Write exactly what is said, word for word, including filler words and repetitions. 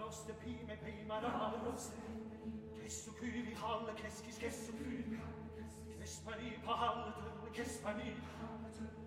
de pime prima ralos, qu'est-ce que vi halle, qu'est-ce qu'est-ce que fut, qu'est-ce pas ni pas halle, qu'est-ce pas ni